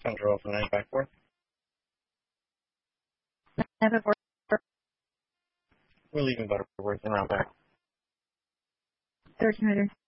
Central Open 954. 954. We're leaving Butterworth and round back. 1300.